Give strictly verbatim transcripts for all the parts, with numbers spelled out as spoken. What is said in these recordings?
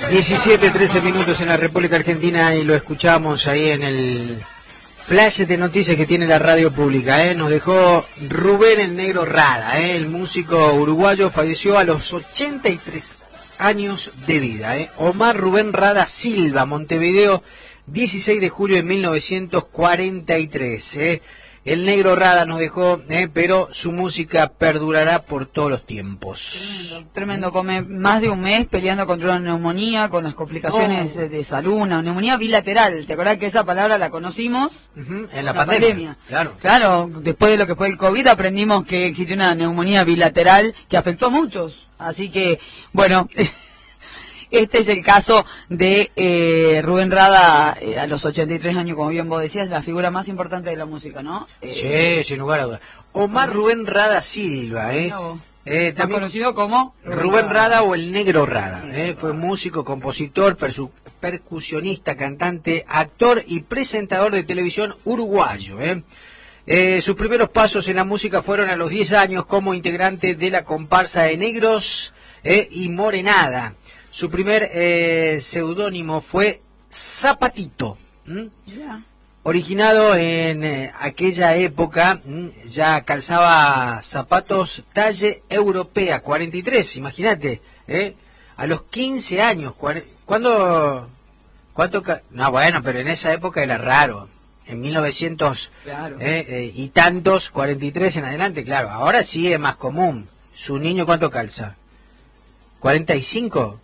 diecisiete, trece minutos en la República Argentina y lo escuchamos ahí en el flash de noticias que tiene la radio pública. ¿eh? Nos dejó Rubén el Negro Rada, ¿eh? el músico uruguayo, falleció a los ochenta y tres años de vida. ¿eh? Omar Rubén Rada Silva, Montevideo, dieciséis de julio de mil novecientos cuarenta y tres. ¿eh? El Negro Rada nos dejó, eh, pero su música perdurará por todos los tiempos. Tremendo, tremendo. Come más de un mes peleando contra una neumonía, con las complicaciones oh. de, de salud, una neumonía bilateral. ¿Te acordás que esa palabra la conocimos? Uh-huh, en la, la pandemia. pandemia. Claro. Claro, después de lo que fue el COVID aprendimos que existió una neumonía bilateral que afectó a muchos. Así que, bueno... Este es el caso de eh, Rubén Rada, eh, a los ochenta y tres años, como bien vos decías, la figura más importante de la música, ¿no? Eh, sí, sin lugar a dudas. Omar Rubén Rada Silva, ¿eh? No, eh también conocido como Rubén Rada o el Negro Rada. ¿eh? Fue músico, compositor, persu percusionista, cantante, actor y presentador de televisión uruguayo. ¿eh? Eh, sus primeros pasos en la música fueron a los diez años como integrante de la comparsa de Negros ¿eh? y Morenada. Su primer eh, seudónimo fue Zapatito, ¿m? Yeah. Originado en eh, aquella época, ¿m? ya calzaba zapatos talle europea, cuarenta y tres, imagínate, ¿eh? a los quince años, ¿cuándo? ¿Cuánto? No, bueno, pero en esa época era raro, en mil novecientos claro. eh, eh, y tantos, cuarenta y tres en adelante, claro, ahora sí es más común. ¿Su niño cuánto calza? ¿cuarenta y cinco?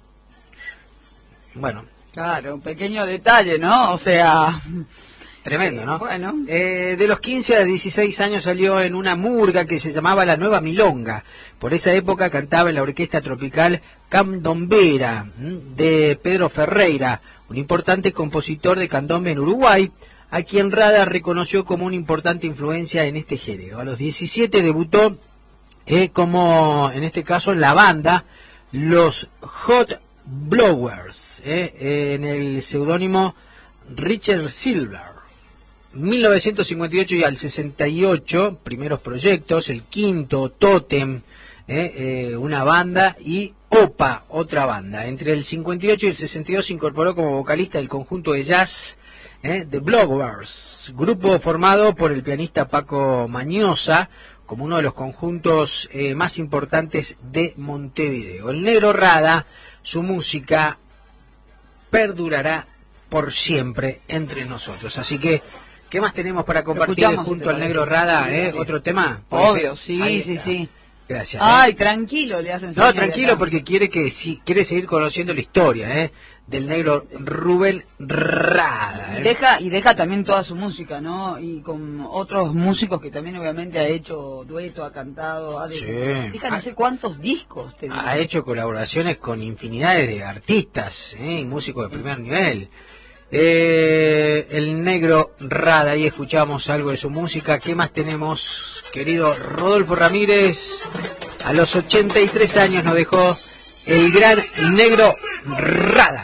Bueno. Claro, un pequeño detalle, ¿no? O sea... Tremendo, ¿no? Bueno. Eh, de los quince a dieciséis años salió en una murga que se llamaba La Nueva Milonga. Por esa época cantaba en la orquesta tropical Candombera de Pedro Ferreira, un importante compositor de candombe en Uruguay, a quien Rada reconoció como una importante influencia en este género. A los diecisiete debutó eh, como, en este caso, en la banda Los Hot Blowers, eh, en el seudónimo Richard Silver. mil novecientos cincuenta y ocho y al sesenta y ocho, primeros proyectos, el quinto, Totem, eh, eh, una banda, y Opa, otra banda. Entre el cincuenta y ocho y el sesenta y dos se incorporó como vocalista del conjunto de jazz eh, The Blowers, grupo formado por el pianista Paco Mañosa, como uno de los conjuntos eh, más importantes de Montevideo. El Negro Rada, su música perdurará por siempre entre nosotros. Así que, ¿qué más tenemos para compartir junto al Negro Rada? Sí, ¿eh? ¿Otro tema? Obvio, sí, Ahí sí, está. sí. Gracias. Ay, ¿eh? tranquilo, le hacen. No, tranquilo, porque quiere que sí, quiere seguir conociendo la historia, ¿eh? del negro Rubén Rada. ¿eh? Deja y deja también toda su música, ¿no? Y con otros músicos que también obviamente ha hecho dueto, ha cantado, ha de... sí. deja no sé cuántos discos. Te ha hecho colaboraciones con infinidades de artistas ¿eh? y músicos de primer nivel. Eh, el Negro Rada, ahí escuchamos algo de su música. ¿Qué más tenemos, querido Rodolfo Ramírez? A los ochenta y tres años nos dejó el gran Negro Rada.